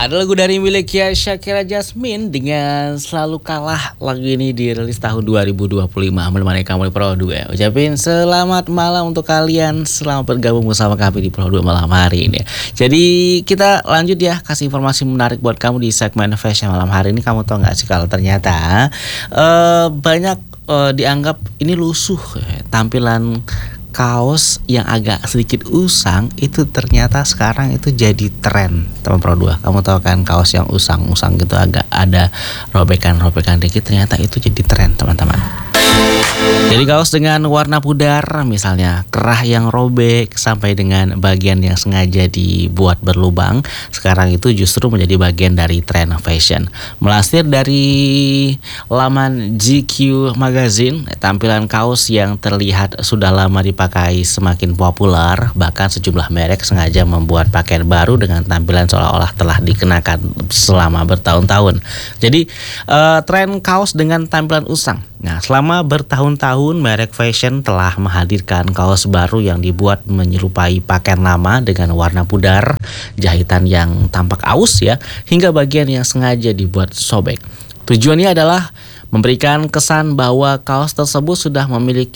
Ada lagu dari miliknya Shakira Jasmine dengan Selalu Kalah. Lagu ini dirilis tahun 2025. Menemani kamu di Pro 2. Ucapin selamat malam untuk kalian. Selamat bergabung bersama kami di Pro 2 malam hari ini. Jadi kita lanjut ya, kasih informasi menarik buat kamu di segmen fashion malam hari ini. Kamu tahu gak sih kalau ternyata banyak dianggap ini lusuh tampilan kaos yang agak sedikit usang itu ternyata sekarang itu jadi tren, teman Pro 2. Kamu tahu kan kaos yang usang-usang gitu agak ada robekan-robekan dikit, ternyata itu jadi tren, teman-teman. Jadi kaos dengan warna pudar, misalnya kerah yang robek sampai dengan bagian yang sengaja dibuat berlubang, sekarang itu justru menjadi bagian dari tren fashion. Melansir dari laman GQ Magazine, tampilan kaos yang terlihat sudah lama dipakai semakin populer, bahkan sejumlah merek sengaja membuat pakaian baru dengan tampilan seolah-olah telah dikenakan selama bertahun-tahun. Jadi tren kaos dengan tampilan usang. Nah, selama bertahun-tahun merek fashion telah menghadirkan kaos baru yang dibuat menyerupai pakaian lama dengan warna pudar, jahitan yang tampak aus ya, hingga bagian yang sengaja dibuat sobek. Tujuannya adalah memberikan kesan bahwa kaos tersebut sudah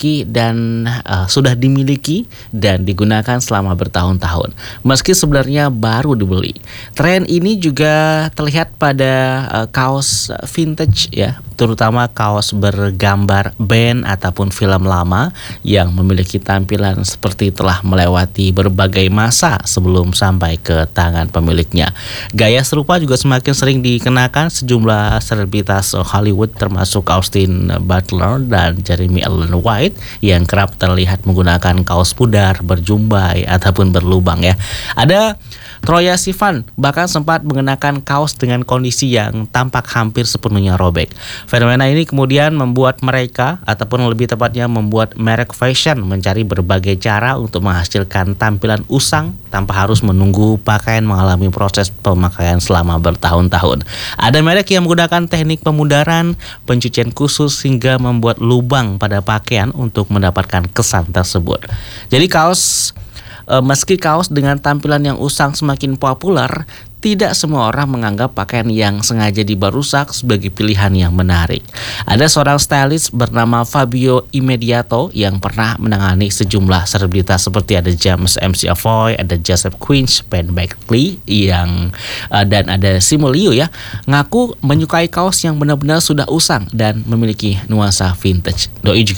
dimiliki dan digunakan selama bertahun-tahun, meski sebenarnya baru dibeli. Tren ini juga terlihat pada kaos vintage ya, terutama kaos bergambar band ataupun film lama yang memiliki tampilan seperti telah melewati berbagai masa sebelum sampai ke tangan pemiliknya. Gaya serupa juga semakin sering dikenakan sejumlah selebritas Hollywood termasuk Austin Butler dan Jeremy Allen White yang kerap terlihat menggunakan kaos pudar, berjumbai ataupun berlubang ya. Ada Troye Sivan bahkan sempat mengenakan kaos dengan kondisi yang tampak hampir sepenuhnya robek. Fenomena ini kemudian membuat mereka, ataupun lebih tepatnya membuat merek fashion mencari berbagai cara untuk menghasilkan tampilan usang tanpa harus menunggu pakaian mengalami proses pemakaian selama bertahun-tahun. Ada merek yang menggunakan teknik pemudaran, pencucian khusus hingga membuat lubang pada pakaian untuk mendapatkan kesan tersebut. Jadi meski kaos dengan tampilan yang usang semakin populer, tidak semua orang menganggap pakaian yang sengaja dibarusak sebagai pilihan yang menarik. Ada seorang stylist bernama Fabio Immediato yang pernah menangani sejumlah selebritas seperti ada James McAvoy, ada Joseph Quince, Ben Beckley dan ada Simulio ya, ngaku menyukai kaos yang benar-benar sudah usang dan memiliki nuansa vintage. Doi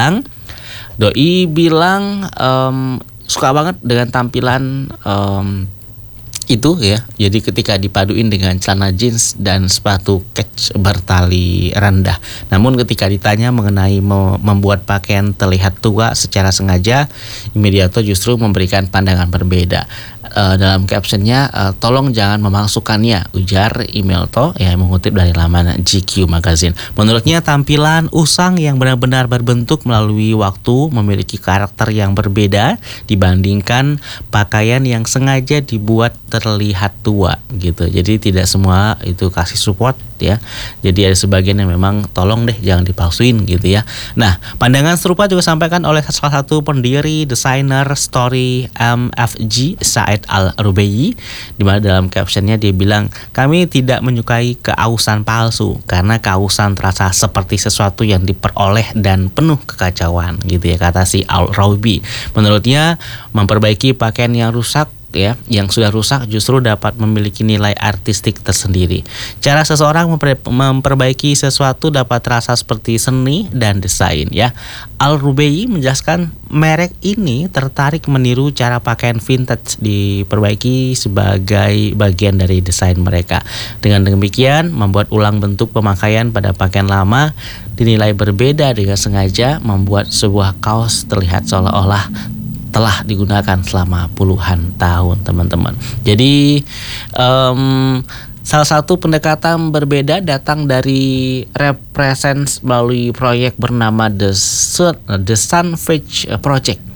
bilang suka banget dengan tampilan itu ya. Jadi ketika dipaduin dengan celana jeans dan sepatu kets bertali rendah. Namun ketika ditanya mengenai membuat pakaian terlihat tua secara sengaja, Immediato justru memberikan pandangan berbeda. Dalam captionnya, tolong jangan memasukkannya, ujar Immediato yang mengutip dari laman GQ Magazine. Menurutnya tampilan usang yang benar-benar berbentuk melalui waktu memiliki karakter yang berbeda dibandingkan pakaian yang sengaja dibuat terlihat tua gitu. Jadi tidak semua itu kasih support ya. Jadi ada sebagian yang memang tolong deh jangan dipalsuin gitu ya. Nah, pandangan serupa juga disampaikan oleh salah satu pendiri desainer story MFG, Said Al-Rubeyi, di mana dalam captionnya dia bilang, kami tidak menyukai keausan palsu karena keausan terasa seperti sesuatu yang diperoleh dan penuh kekacauan gitu ya, kata si Al-Rubeyi. Menurutnya memperbaiki pakaian yang rusak ya, yang sudah rusak justru dapat memiliki nilai artistik tersendiri. Cara seseorang memperbaiki sesuatu dapat terasa seperti seni dan desain ya. Al-Rubeyi menjelaskan merek ini tertarik meniru cara pakaian vintage diperbaiki sebagai bagian dari desain mereka. Dengan demikian membuat ulang bentuk pemakaian pada pakaian lama dinilai berbeda dengan sengaja membuat sebuah kaos terlihat seolah-olah telah digunakan selama puluhan tahun, teman-teman. Jadi salah satu pendekatan berbeda datang dari Represents melalui proyek bernama The Sunfetch Project.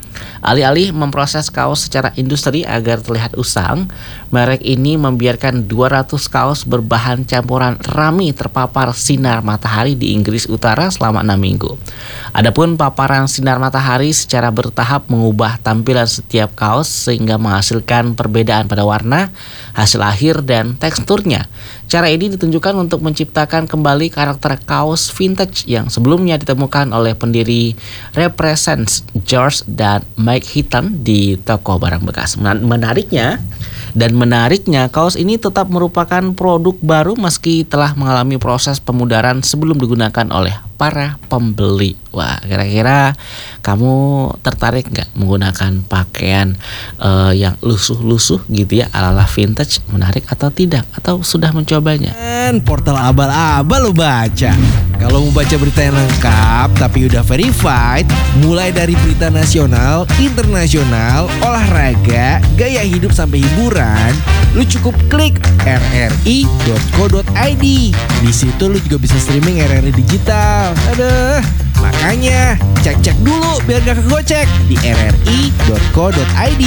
Alih-alih memproses kaos secara industri agar terlihat usang, merek ini membiarkan 200 kaos berbahan campuran rami terpapar sinar matahari di Inggris Utara selama 6 minggu. Adapun paparan sinar matahari secara bertahap mengubah tampilan setiap kaos sehingga menghasilkan perbedaan pada warna, hasil akhir, dan teksturnya. Cara ini ditunjukkan untuk menciptakan kembali karakter kaos vintage yang sebelumnya ditemukan oleh pendiri Represents George dan Mike Hitton di toko barang bekas. Menariknya, kaos ini tetap merupakan produk baru meski telah mengalami proses pemudaran sebelum digunakan oleh para pembeli. Wah, kira-kira kamu tertarik nggak menggunakan pakaian yang lusuh-lusuh gitu ya, ala-ala vintage? Menarik atau tidak? Atau sudah mencobanya? Portal abal-abal lo baca. Kalau mau baca berita yang lengkap tapi udah verified, mulai dari berita nasional, internasional, olahraga, gaya hidup sampai hiburan, lu cukup klik rri.co.id. Di situ lu juga bisa streaming RRI digital. Aduh, makanya cek-cek dulu biar gak kegocek di rri.co.id.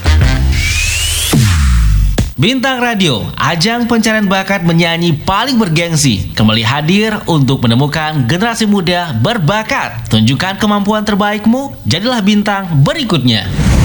Bintang Radio, ajang pencarian bakat menyanyi paling bergengsi, kembali hadir untuk menemukan generasi muda berbakat. Tunjukkan kemampuan terbaikmu, jadilah bintang berikutnya.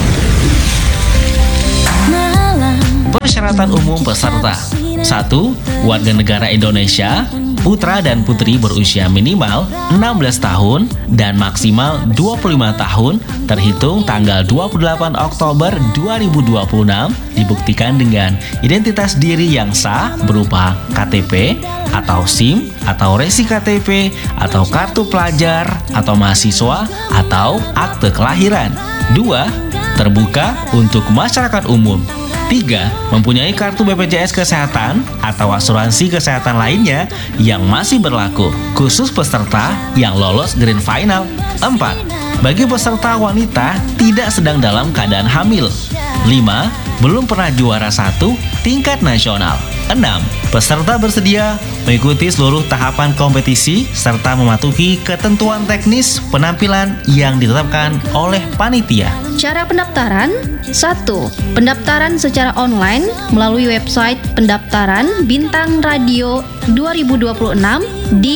Persyaratan umum peserta: 1. Warga negara Indonesia, putra dan putri berusia minimal 16 tahun dan maksimal 25 tahun terhitung tanggal 28 Oktober 2026, dibuktikan dengan identitas diri yang sah berupa KTP atau SIM atau resi KTP atau kartu pelajar atau mahasiswa atau akte kelahiran. 2. Terbuka untuk masyarakat umum. 3. Mempunyai kartu BPJS Kesehatan atau asuransi kesehatan lainnya yang masih berlaku, khusus peserta yang lolos Grand Final. 4. Bagi peserta wanita tidak sedang dalam keadaan hamil. 5. Belum pernah juara 1 tingkat nasional. 6. Peserta bersedia mengikuti seluruh tahapan kompetisi serta mematuhi ketentuan teknis penampilan yang ditetapkan oleh panitia. Cara pendaftaran: 1. Pendaftaran secara online melalui website pendaftaran Bintang Radio 2026 di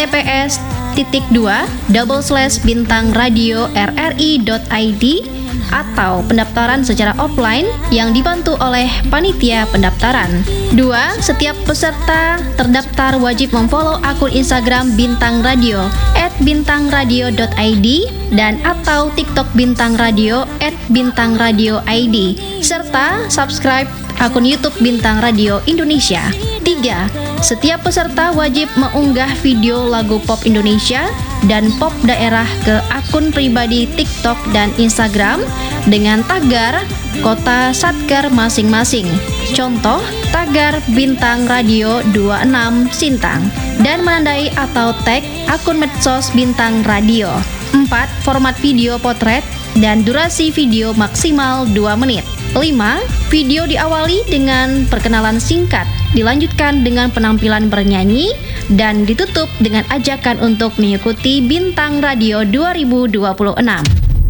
https://bintangradioRRI.id, atau pendaftaran secara offline yang dibantu oleh panitia pendaftaran. 2. Setiap peserta terdaftar wajib memfollow akun Instagram Bintang Radio @bintangradio.id dan atau TikTok Bintang Radio @bintangradioid, serta subscribe akun YouTube Bintang Radio Indonesia. 3. Setiap peserta wajib mengunggah video lagu pop Indonesia dan pop daerah ke akun pribadi TikTok dan Instagram dengan tagar kota satker masing-masing. Contoh, tagar Bintang Radio 26 Sintang, dan menandai atau tag akun medsos Bintang Radio. 4. Format video potret dan durasi video maksimal 2 menit. 5. Video diawali dengan perkenalan singkat, dilanjutkan dengan penampilan bernyanyi, dan ditutup dengan ajakan untuk mengikuti Bintang Radio 2026.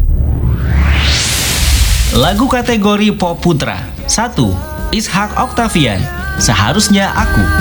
Lagu kategori pop putra. 1. Ishak Octavian, Seharusnya Aku.